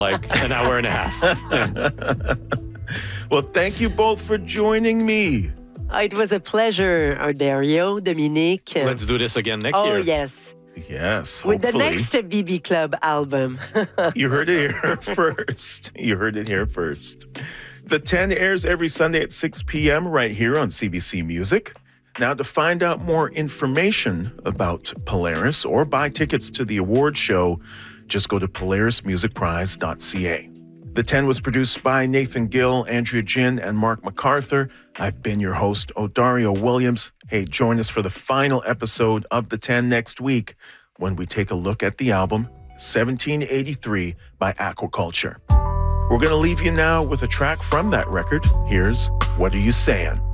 like an hour and a half. Well, thank you both for joining me. It was a pleasure, Dario, Dominique. Let's do this again next Oh, year. yes. Yes, With the hopefully. next BB Club album. You heard it here first. You heard it here first. The 10 airs every Sunday at 6 p.m. right here on CBC Music. Now, to find out more information about Polaris or buy tickets to the award show, just go to polarismusicprize.ca. The 10 was produced by Nathan Gill, Andrea Jin, and Mark MacArthur. I've been your host, Odario Williams. Hey, join us for the final episode of The 10 next week when we take a look at the album 1783 by Aquaculture. We're going to leave you now with a track from that record. Here's What Are You Saying?